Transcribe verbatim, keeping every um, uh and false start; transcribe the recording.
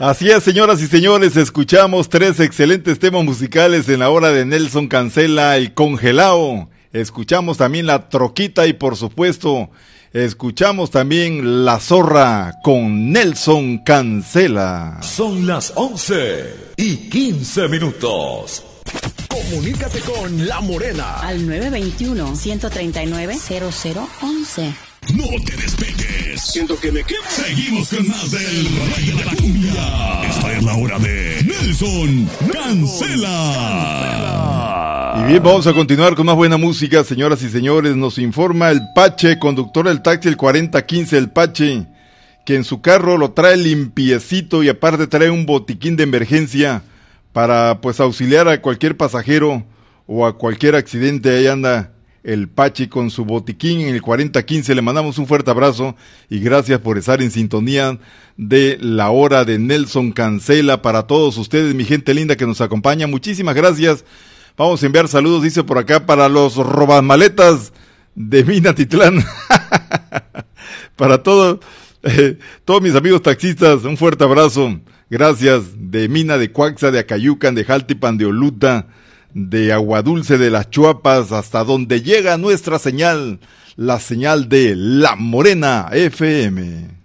Así es, señoras y señores, escuchamos tres excelentes temas musicales en la hora de Nelson Cancela, El Congelao. Escuchamos también La Troquita y, por supuesto, escuchamos también La Zorra con Nelson Cancela. Son las once y quince minutos. Comunícate con La Morena al nueve dos uno, uno tres nueve, cero cero once. No te despegues. Siento que me quemo. Seguimos con más del Rey de la Cumbia. Esta es la hora de Nelson Cancela. Y bien, vamos a continuar con más buena música, señoras y señores. Nos informa el Pache, conductor del taxi el cuarenta quince, el Pache, que en su carro lo trae limpiecito y aparte trae un botiquín de emergencia para pues auxiliar a cualquier pasajero o a cualquier accidente. Ahí anda el Pache con su botiquín en el cuarenta quince. Le mandamos un fuerte abrazo y gracias por estar en sintonía de la hora de Nelson Cancela. Para todos ustedes, mi gente linda que nos acompaña, muchísimas gracias. Vamos a enviar saludos, dice por acá, para los robamaletas de Minatitlán. Para todo, eh, todos mis amigos taxistas, un fuerte abrazo. Gracias, de Mina, de Coaxa, de Acayucan, de Jaltipan, de Oluta, de Aguadulce, de Las Chuapas, hasta donde llega nuestra señal, la señal de La Morena F M.